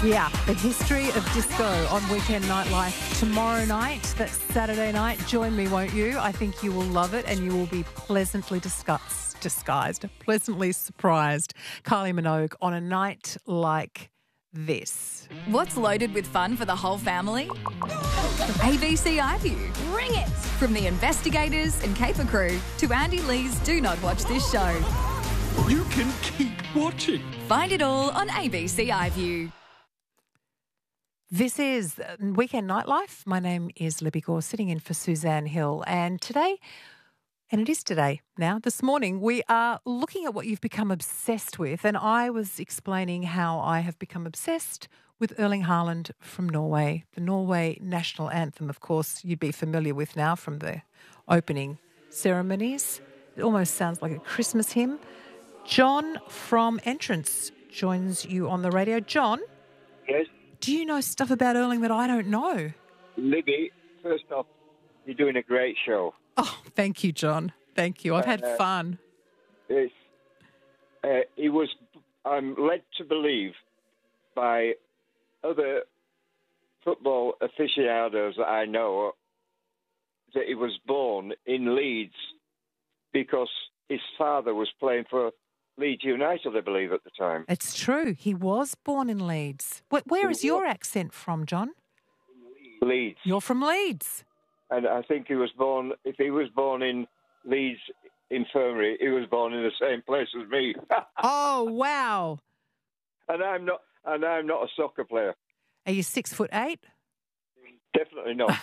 Yeah, the history of disco on Weekend Nightlife tomorrow night. That's Saturday night. Join me, won't you? I think you will love it and you will be pleasantly pleasantly surprised. Kylie Minogue on a night like this. What's loaded with fun for the whole family? ABC iView. Bring it! From the investigators and Caper crew to Andy Lee's Do Not Watch This Show. You can keep watching. Find it all on ABC iView. This is Weekend Nightlife. My name is Libby Gore, sitting in for Suzanne Hill. And today, and it is today now, this morning, we are looking at what you've become obsessed with. And I was explaining how I have become obsessed with Erling Haaland from Norway. The Norway national anthem, of course, you'd be familiar with now from the opening ceremonies. It almost sounds like a Christmas hymn. John from Entrance joins you on the radio. John? Yes. Do you know stuff about Erling that I don't know? Libby, first off, you're doing a great show. Oh, thank you, John. Thank you. I've had fun. I'm led to believe by other football aficionados that I know that he was born in Leeds because his father was playing for Leeds United, I believe, at the time. It's true. He was born in Leeds. Where is your accent from, John? Leeds. You're from Leeds. And I think he was born, if he was born in Leeds Infirmary, he was born in the same place as me. Oh, wow. And I'm not a soccer player. Are you 6'8"? Definitely not.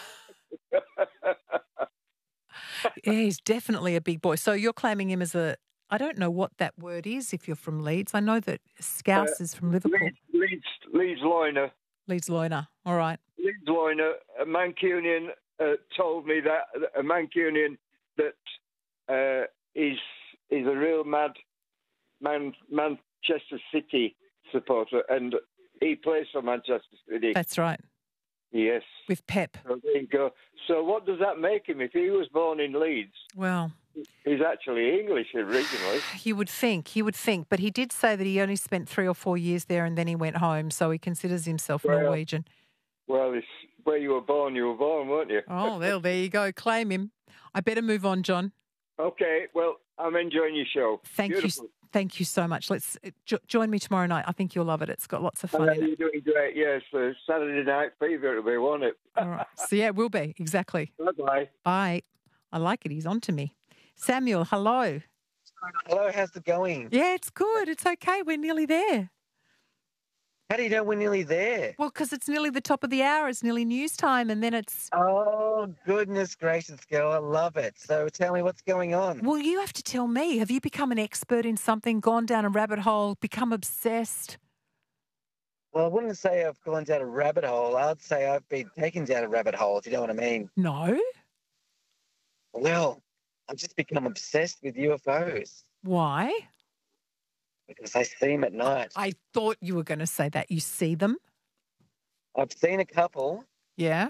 Yeah, he's definitely a big boy. So you're claiming him as I don't know what that word is if you're from Leeds. I know that Scouse is from Liverpool. Leeds Loiner. Leeds Loiner. All right. Leeds Loiner. A Mancunian told me that a Mancunian that is a real Manchester City supporter, and he plays for Manchester City. That's right. Yes. With Pep. So there you go. So what does that make him? If he was born in Leeds, well, he's actually English originally. You would think, but he did say that he only spent 3 or 4 years there and then he went home, so he considers himself Norwegian. Well, it's where you were born, weren't you? Oh, well, there you go. Claim him. I better move on, John. Okay, well, I'm enjoying your show. Thank you so much. Let's join me tomorrow night. I think you'll love it. It's got lots of fun in it. You're doing great, yes. Saturday Night Fever it'll be, won't it? All right. So, yeah, it will be. Exactly. Bye-bye. Bye. I like it. He's on to me. Samuel, hello. Hello, how's it going? Yeah, it's good. It's okay. We're nearly there. How do you know we're nearly there? Well, because it's nearly the top of the hour. It's nearly news time, and then it's... Oh, goodness gracious, girl. I love it. So tell me what's going on. Well, you have to tell me. Have you become an expert in something, gone down a rabbit hole, become obsessed? Well, I wouldn't say I've gone down a rabbit hole. I'd say I've been taken down a rabbit hole, if you know what I mean. No. Well, I've just become obsessed with UFOs. Why? Because I see them at night. I thought you were going to say that. You see them? I've seen a couple. Yeah.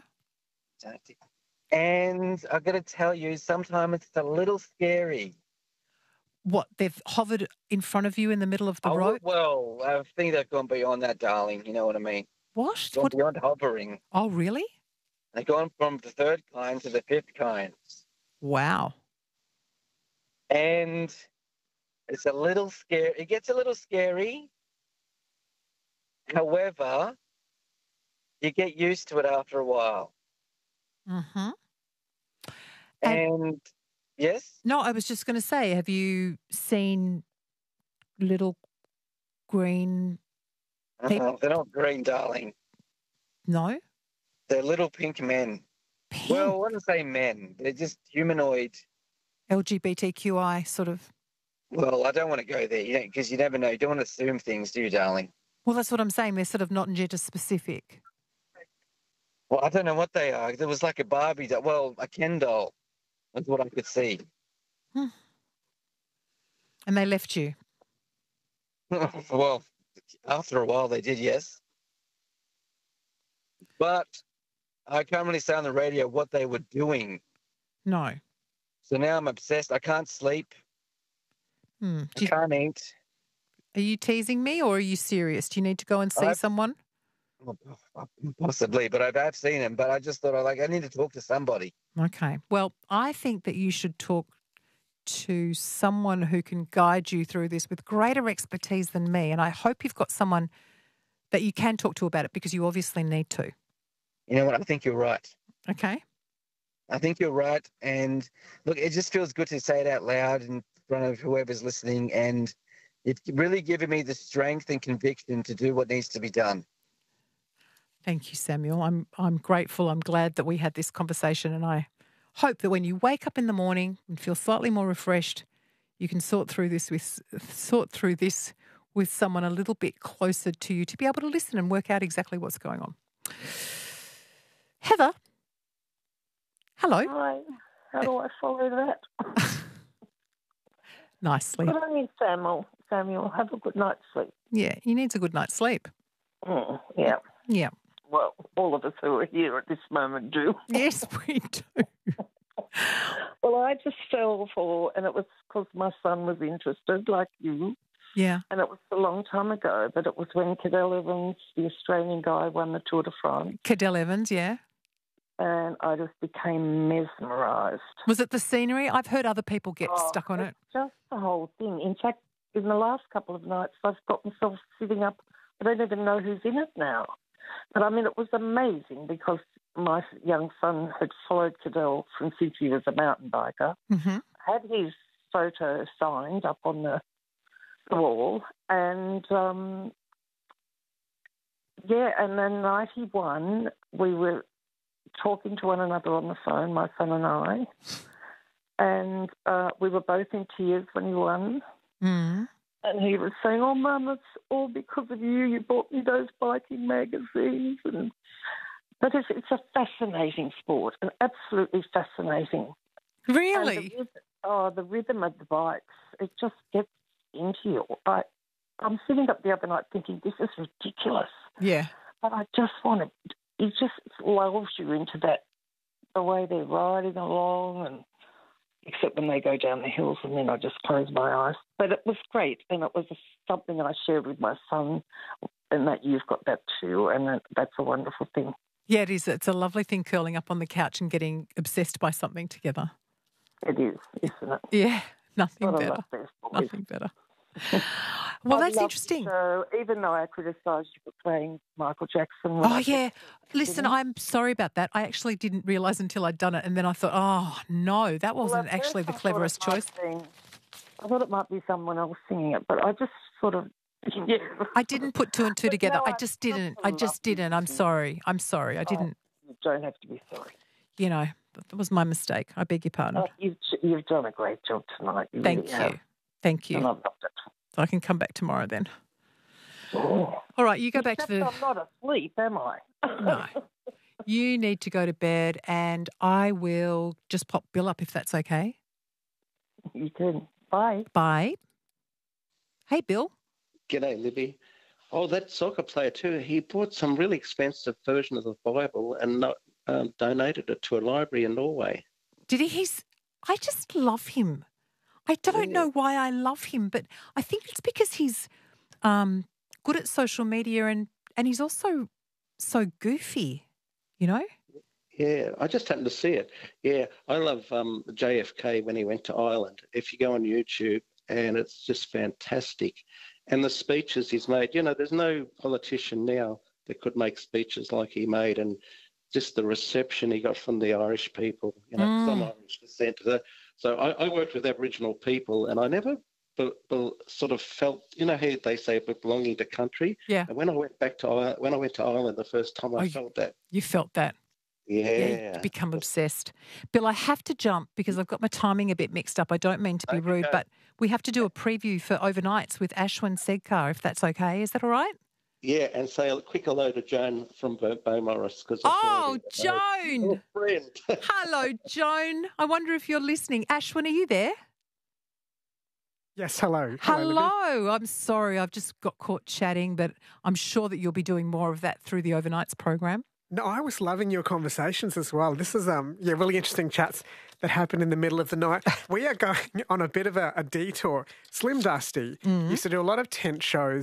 And I've got to tell you, sometimes it's a little scary. What, they've hovered in front of you in the middle of the road? Well, I think they've gone beyond that, darling. You know what I mean? What? Gone beyond hovering. Oh, really? They've gone from the third kind to the fifth kind. Wow. And it's a little scary. It gets a little scary. However, you get used to it after a while. Mm-hmm. And yes? No, I was just going to say, have you seen little green people? They're not green, darling. No? They're little pink men. Pink? Well, I wouldn't say men. They're just humanoid. LGBTQI sort of. Well, I don't want to go there, because you never know. You don't want to assume things, do you, darling? Well, that's what I'm saying. They're sort of not gender specific. Well, I don't know what they are. There was like a Barbie doll. Well, a Ken doll. That's what I could see. And they left you? Well, after a while they did, yes. But I can't really say on the radio what they were doing. No. So now I'm obsessed. I can't sleep. I can't eat. Are you teasing me or are you serious? Do you need to go and see someone? Well, possibly, but I've seen him. But I just thought I need to talk to somebody. Okay. Well, I think that you should talk to someone who can guide you through this with greater expertise than me. And I hope you've got someone that you can talk to about it, because you obviously need to. You know what? I think you're right. Okay. I think you're right. And look, it just feels good to say it out loud in front of whoever's listening. And it's really given me the strength and conviction to do what needs to be done. Thank you, Samuel. I'm grateful. I'm glad that we had this conversation, and I hope that when you wake up in the morning and feel slightly more refreshed, you can sort through this with someone a little bit closer to you to be able to listen and work out exactly what's going on. Heather. Hello. Hi. How do I follow that? Nicely. Good on you, Samuel. Samuel, have a good night's sleep. Yeah, he needs a good night's sleep. Yeah. Yeah. Well, all of us who are here at this moment do. Yes, we do. Well, I just fell for, and it was because my son was interested, like you. Yeah. And it was a long time ago, but it was when Cadel Evans, the Australian guy, won the Tour de France. Cadel Evans, yeah. And I just became mesmerised. Was it the scenery? I've heard other people get stuck on it. Just the whole thing. In fact, in the last couple of nights, I've got myself sitting up. I don't even know who's in it now. But, I mean, it was amazing because my young son had followed Cadel from since he was a mountain biker, had his photo signed up on the wall, and, and then night he won, we were talking to one another on the phone, my son and I, and we were both in tears when he won. Mm. And he was saying, "Oh, Mum, it's all because of you. You bought me those biking magazines." But it's a fascinating sport, and absolutely fascinating. Really? The rhythm of the bikes, it just gets into you. I'm sitting up the other night thinking, this is ridiculous. Yeah. But I just want to, it just lulls you into that, the way they're riding along, and except when they go down the hills, and then I just close my eyes. But it was great, and it was something I shared with my son, and that you've got that too, and that's a wonderful thing. Yeah, it is. It's a lovely thing, curling up on the couch and getting obsessed by something together. It is, isn't it? Yeah, nothing What better. I love those boys. Nothing better. Well, that's interesting. So even though I criticised you for playing Michael Jackson. Oh, yeah. Listen, I'm sorry about that. I actually didn't realise until I'd done it, and then I thought, oh, no, that wasn't actually the cleverest choice. I thought it might be someone else singing it, but I just sort of... Yeah. I didn't put two and two together. No, I just didn't. I'm sorry. I didn't. You don't have to be sorry. You know, that was my mistake. I beg your pardon. You've done a great job tonight. Thank you. Thank you. And I loved it. So I can come back tomorrow then. Oh. All right, you go back to the... I'm not asleep, am I? No. You need to go to bed, and I will just pop Bill up if that's okay. You can. Bye. Bye. Hey, Bill. G'day, Libby. Oh, that soccer player too, he bought some really expensive version of the Bible and donated it to a library in Norway. Did he? I just love him. I don't know why I love him, but I think it's because he's good at social media and he's also so goofy, you know? Yeah, I just happened to see it. Yeah, I love JFK when he went to Ireland. If you go on YouTube, and it's just fantastic. And the speeches he's made, you know, there's no politician now that could make speeches like he made, and just the reception he got from the Irish people, you know, 'cause I'm Irish descent. So I worked with Aboriginal people, and I never sort of felt, you know, how they say belonging to country. Yeah. And when I went to Ireland the first time, I felt that. You felt that. Yeah. You become obsessed. Bill, I have to jump because I've got my timing a bit mixed up. I don't mean to be rude, but we have to do a preview for overnights with Ashwin Sedkar, if that's okay. Is that all right? Yeah, and say a quick hello to Joan from Beaumaris. Oh, Joan. Friend. Hello, Joan. I wonder if you're listening. Ashwin, are you there? Yes, hello. Hello. I'm sorry, I've just got caught chatting, but I'm sure that you'll be doing more of that through the overnights program. No, I was loving your conversations as well. This is really interesting chats that happen in the middle of the night. We are going on a bit of a detour. Slim Dusty used to do a lot of tent shows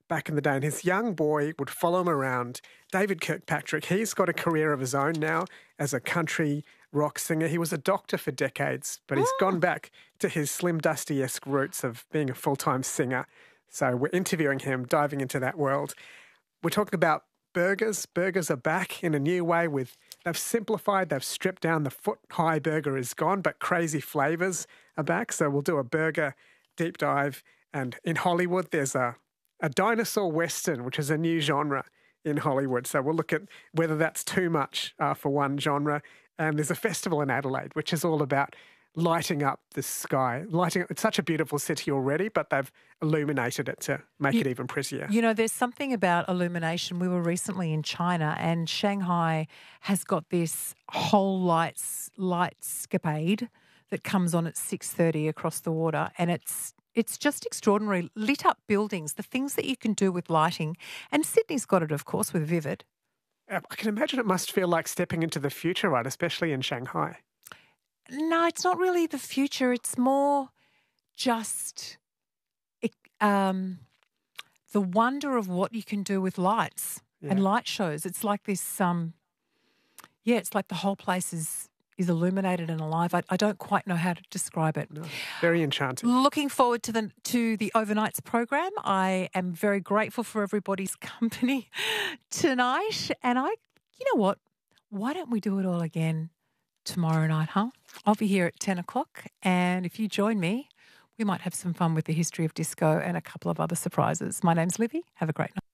back in the day, and his young boy would follow him around. David Kirkpatrick, he's got a career of his own now as a country rock singer. He was a doctor for decades, but he's gone back to his Slim Dusty-esque roots of being a full-time singer. So we're interviewing him, diving into that world. We're talking about burgers. Burgers are back in a new way. They've simplified, they've stripped down. The foot-high burger is gone, but crazy flavours are back. So we'll do a burger deep dive. And in Hollywood, there's a dinosaur western, which is a new genre in Hollywood. So we'll look at whether that's too much for one genre. And there's a festival in Adelaide, which is all about lighting up the sky. It's such a beautiful city already, but they've illuminated it to make it even prettier. You know, there's something about illumination. We were recently in China, and Shanghai has got this whole lightscapade that comes on at 6:30 across the water, and it's just extraordinary. Lit up buildings, the things that you can do with lighting. And Sydney's got it, of course, with Vivid. I can imagine it must feel like stepping into the future, right, especially in Shanghai. No, it's not really the future. It's more just the wonder of what you can do with lights and light shows. It's like this, it's like the whole place is illuminated and alive. I don't quite know how to describe it. No, very enchanting. Looking forward to the Overnights program. I am very grateful for everybody's company tonight. And you know what? Why don't we do it all again tomorrow night, huh? I'll be here at 10 o'clock. And if you join me, we might have some fun with the history of disco and a couple of other surprises. My name's Livy. Have a great night.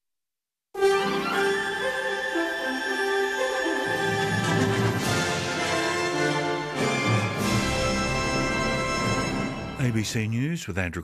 ABC News with Andrew